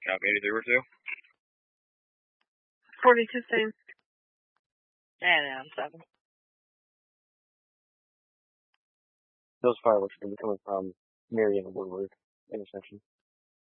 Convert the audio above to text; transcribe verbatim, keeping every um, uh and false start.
Copy eighty-three, where to? forty-two same. And I'm seven. Those fireworks are going to be coming from Marion and Woodward intersection.